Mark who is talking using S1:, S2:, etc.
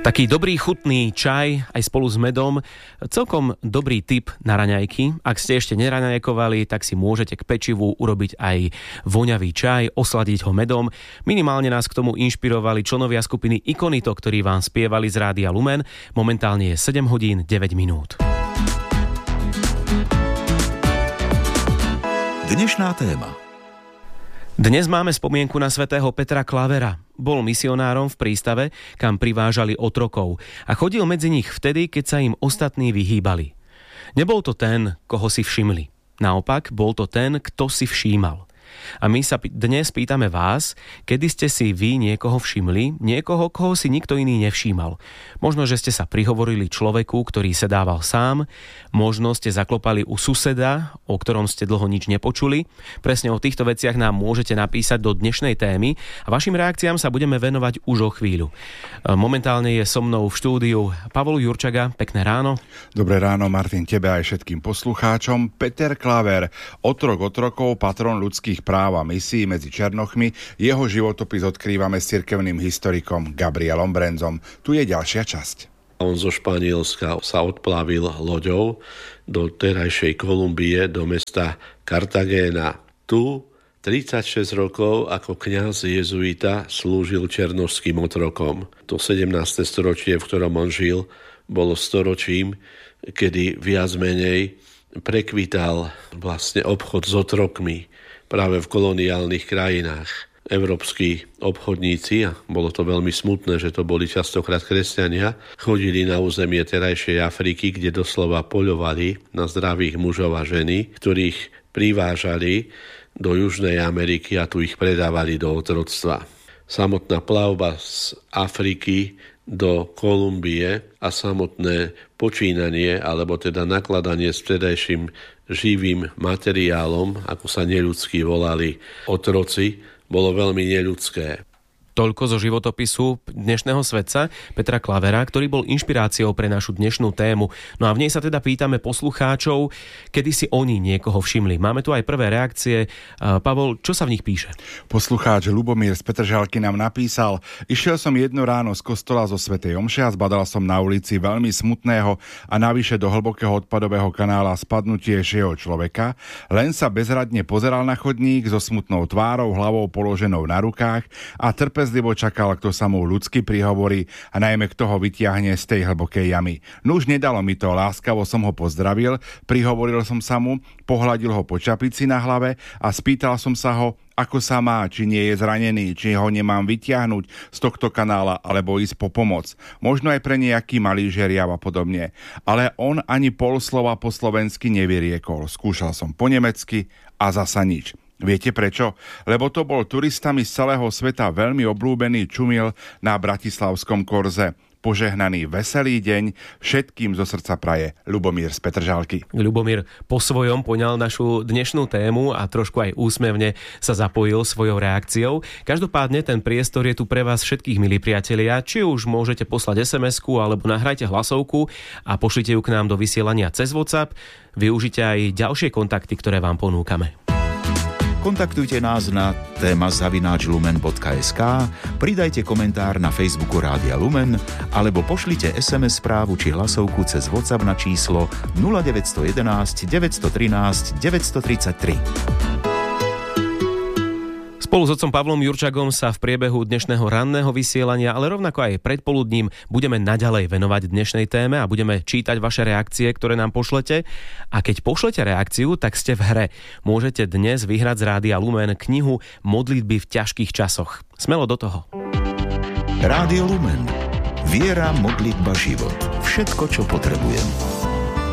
S1: Taký dobrý chutný čaj aj spolu s medom, celkom dobrý tip na raňajky. Ak ste ešte neraňajkovali, tak si môžete k pečivu urobiť aj voňavý čaj, osladiť ho medom. Minimálne nás k tomu inšpirovali členovia skupiny Ikonito, ktorí vám spievali z Rádia Lumen. Momentálne je 7 hodín 9 minút.
S2: Dnešná téma.
S1: Dnes máme spomienku na svätého Petra Klavera. Bol misionárom v prístave, kam privážali otrokov a chodil medzi nich vtedy, keď sa im ostatní vyhýbali. Nebol to ten, koho si všimli. Naopak, bol to ten, kto si všímal. A my sa dnes pýtame vás, kedy ste si vy niekoho všimli, niekoho, koho si nikto iný nevšímal. Možno, že ste sa prihovorili človeku, ktorý sedával sám, možno ste zaklopali u suseda, o ktorom ste dlho nič nepočuli. Presne o týchto veciach nám môžete napísať do dnešnej témy a vašim reakciám sa budeme venovať už o chvíľu. Momentálne je so mnou v štúdiu Pavol Jurčaga. Pekné ráno.
S3: Dobré ráno, Martin, tebe aj všetkým poslucháčom. Peter Klaver, otrok otrokov, patron ľudských práv a misií medzi Černochmi. Jeho životopis odkrývame s cirkevným historikom Gabrielom Brenzom. Tu je ďalšia časť.
S4: On zo Španielska sa odplavil loďou do terajšej Kolumbie, do mesta Cartagena. Tu 36 rokov ako kňaz jezuita slúžil černošským otrokom. To 17. storočie, v ktorom on žil, bolo storočím, kedy viac menej prekvital vlastne obchod s otrokmi práve v koloniálnych krajinách. Európski obchodníci, a bolo to veľmi smutné, že to boli častokrát kresťania, chodili na územie terajšej Afriky, kde doslova poľovali na zdravých mužov a ženy, ktorých privážali do Južnej Ameriky a tu ich predávali do otroctva. Samotná plavba z Afriky do Kolumbie a samotné počínanie, alebo teda nakladanie s vtedajším živým materiálom, ako sa neľudsky volali otroci, bolo veľmi neľudské.
S1: Toľko zo životopisu dnešného svetca Petra Klavera, ktorý bol inšpiráciou pre našu dnešnú tému. No a v nej sa teda pýtame poslucháčov, kedy si oni niekoho všimli. Máme tu aj prvé reakcie. Pavol, čo sa v nich píše?
S3: Poslucháč Ľubomír z Petržalky nám napísal: Išiel som jedno ráno z kostola zo svätej omše a zbadal som na ulici veľmi smutného a navyše do hlbokého odpadového kanála spadnutie šieho človeka. Len sa bezradne pozeral na chodník so smutnou tvárou, hlavou položenou na rukách a trpezlivo čakal, kto sa mu ľudsky prihovorí a najmä kto ho vytiahne z tej hlbokej jamy. Nuž nedalo mi to, láskavo som ho pozdravil, prihovoril som sa mu, pohľadil ho po čapici na hlave a spýtal som sa ho, ako sa má, či nie je zranený, či ho nemám vytiahnuť z tohto kanála alebo ísť po pomoc. Možno aj pre nejaký malý žeriav a podobne. Ale on ani pol slova po slovensky nevyriekol. Skúšal som po nemecky a zasa nič. Viete prečo? Lebo to bol turistami z celého sveta veľmi obľúbený čumil na bratislavskom korze. Požehnaný veselý deň všetkým zo srdca praje Ľubomír z Petržalky.
S1: Ľubomír po svojom poňal našu dnešnú tému a trošku aj úsmevne sa zapojil svojou reakciou. Každopádne ten priestor je tu pre vás všetkých, milí priatelia. Či už môžete poslať SMS-ku alebo nahrajte hlasovku a pošlite ju k nám do vysielania cez WhatsApp. Využite aj ďalšie kontakty, ktoré vám ponúkame.
S2: Kontaktujte nás na téma@lumen.sk, pridajte komentár na Facebooku Rádia Lumen alebo pošlite SMS správu či hlasovku cez WhatsApp na číslo 0911 913 933.
S1: Spolu s otcom Pavlom Jurčagom sa v priebehu dnešného ranného vysielania, ale rovnako aj predpoludním budeme naďalej venovať dnešnej téme a budeme čítať vaše reakcie, ktoré nám pošlete. A keď pošlete reakciu, tak ste v hre. Môžete dnes vyhrať z Rádia Lumen knihu Modlitby v ťažkých časoch. Smelo do toho.
S2: Rádio Lumen. Viera, modlitba, život. Všetko, čo potrebujem.